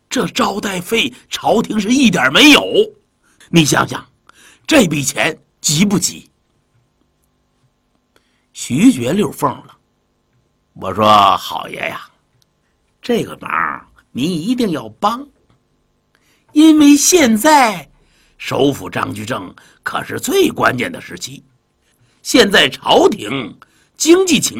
这招待费朝廷是一点没有。你想想，这笔钱急不急？徐觉溜缝了。我说好爷呀，这个忙您一定要帮，因为现在首辅张居正可是最关键的时期，现在朝廷经济情